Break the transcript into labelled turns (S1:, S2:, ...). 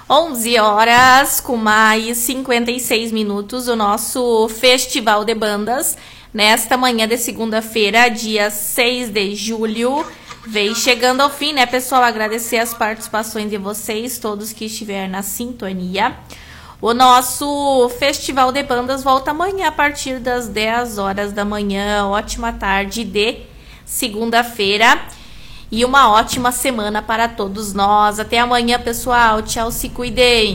S1: 11 horas com mais 56 minutos, o nosso Festival de Bandas, nesta manhã de segunda-feira, dia 6 de julho, vem chegando ao fim, né, pessoal? Agradecer as participações de vocês, todos que estiverem na sintonia. O nosso Festival de Bandas volta amanhã a partir das 10 horas da manhã. Ótima tarde de segunda-feira. E uma ótima semana para todos nós. Até amanhã, pessoal. Tchau, se cuidem.